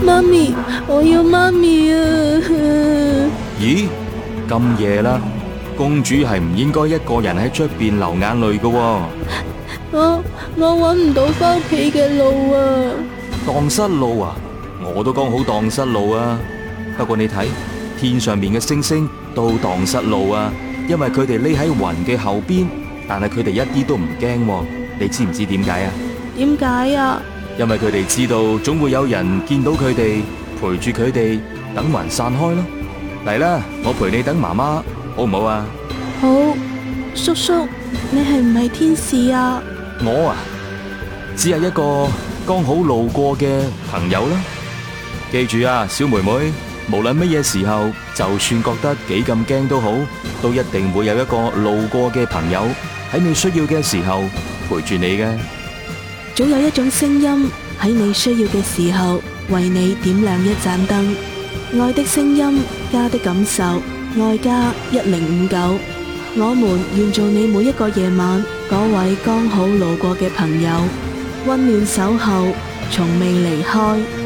媽咪，我要媽咪啊！ 咦，咁夜啦，公主係唔應該一個人喺出邊流眼淚㗎喎。 我搵唔到返屋企嘅路啊！ 蕩失路啊！我都剛好蕩失路啊！不過你睇天上面嘅星星都蕩失路啊，因為佢哋匿喺雲嘅後邊，但係佢哋一啲都唔驚喎。你知唔知點解啊？ 點解啊？ 因為佢哋知道總會有人見到佢哋，陪住佢哋，等雲散開咯。嚟啦，我陪你等媽媽，好唔好啊？ 好，叔叔，你係唔係天使啊？ 我啊，只係一個剛好路過嘅朋友啦。記住啊，小妹妹，無論乜嘢時候，就算覺得幾咁驚都好，都一定會有一個路過嘅朋友喺你需要嘅時候陪住你嘅。 總有一種聲音喺你需要嘅時候為你點亮一盞燈。愛的聲音，家的感受，愛家1059。我們願做你每一個夜晚嗰位剛好路過嘅朋友，溫暖守候，從未離開。